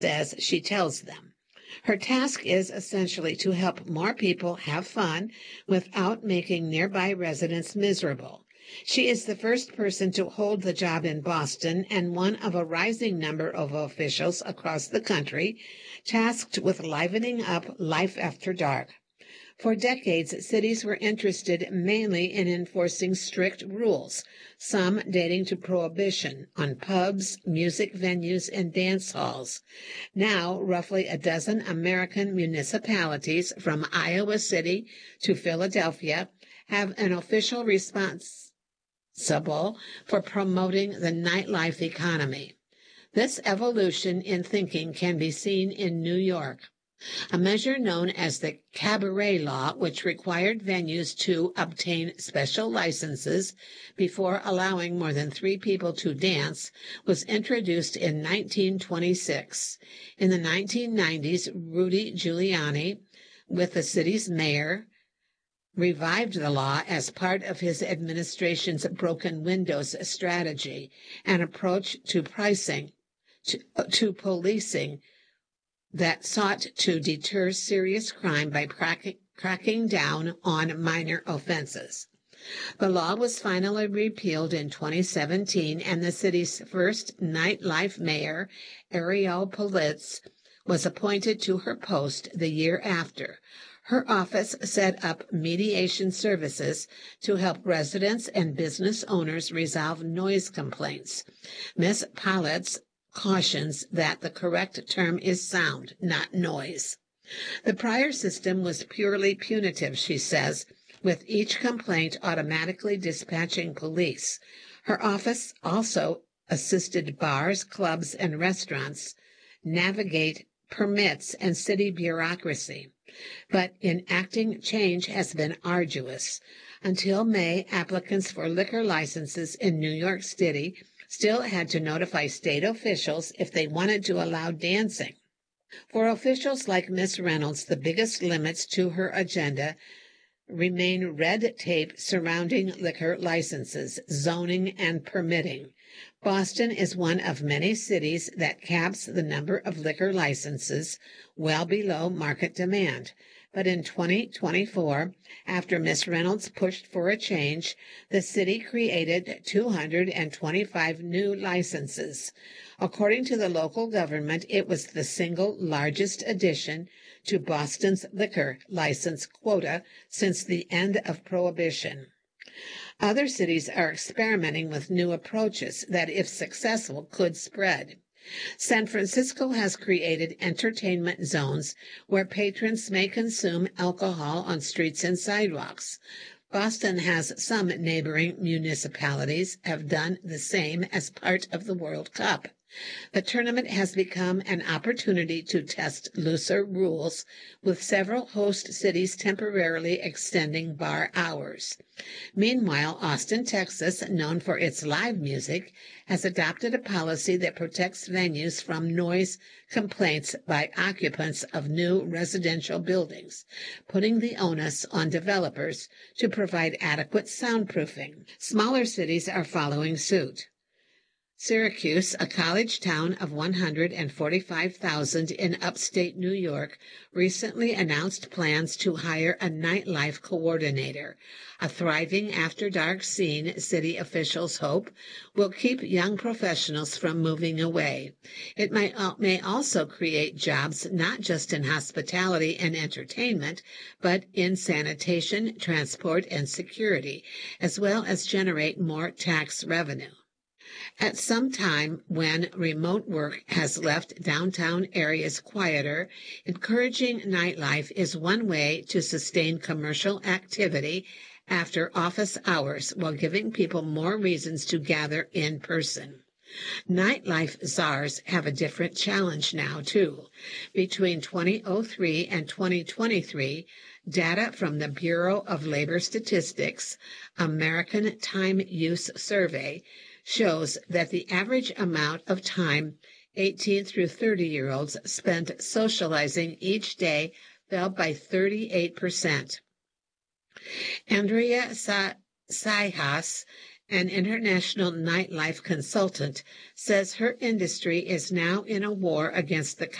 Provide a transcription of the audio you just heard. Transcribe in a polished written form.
as she tells them. Her task is essentially to help more people have fun without making nearby residents miserable. She is the first person to hold the job in Boston and one of a rising number of officials across the country tasked with livening up life after dark. For decades, cities were interested mainly in enforcing strict rules, some dating to prohibition, on pubs, music venues, and dance halls. Now, roughly a dozen American municipalities, from Iowa City to Philadelphia, have an official responsible for promoting the nightlife economy. This evolution in thinking can be seen in New York. A measure known as the Cabaret Law, which required venues to obtain special licenses before allowing more than 3 people to dance, was introduced in 1926. In the 1990s, Rudy Giuliani, with the city's mayor, revived the law as part of his administration's broken windows strategy, an approach to to policing that sought to deter serious crime by cracking down on minor offenses. The law was finally repealed in 2017, and the city's first nightlife mayor, Ariel Politz, was appointed to her post the year after. Her office set up mediation services to help residents and business owners resolve noise complaints. Ms. Politz cautions that the correct term is sound, not noise. The prior system was purely punitive, she says, with each complaint automatically dispatching police. Her office also assisted bars, clubs, and restaurants navigate permits and city bureaucracy. But enacting change has been arduous. Until May, applicants for liquor licenses in New York City still had to notify state officials if they wanted to allow dancing. For officials like Miss Reynolds, the biggest limits to her agenda remain red tape surrounding liquor licenses, zoning, and permitting. Boston is one of many cities that caps the number of liquor licenses well below market demand. But in 2024, after Miss Reynolds pushed for a change, the city created 225 new licenses. According to the local government, it was the single largest addition to Boston's liquor license quota since the end of Prohibition. Other cities are experimenting with new approaches that, if successful, could spread. San Francisco has created entertainment zones where patrons may consume alcohol on streets and sidewalks. Boston has some neighboring municipalities have done the same as part of the World Cup. The tournament has become an opportunity to test looser rules, with several host cities temporarily extending bar hours. Meanwhile, Austin, Texas, known for its live music, has adopted a policy that protects venues from noise complaints by occupants of new residential buildings, putting the onus on developers to provide adequate soundproofing. Smaller cities are following suit. Syracuse, a college town of 145,000 in upstate New York, recently announced plans to hire a nightlife coordinator. A thriving after-dark scene, city officials hope, will keep young professionals from moving away. It may also create jobs not just in hospitality and entertainment, but in sanitation, transport, and security, as well as generate more tax revenue. At some time when remote work has left downtown areas quieter, encouraging nightlife is one way to sustain commercial activity after office hours while giving people more reasons to gather in person. Nightlife czars have a different challenge now, too. Between 2003 and 2023, data from the Bureau of Labor Statistics American Time Use Survey shows that the average amount of time 18 through 30-year-olds spent socializing each day fell by 38%. Andrea Sajas, an international nightlife consultant, says her industry is now in a war against the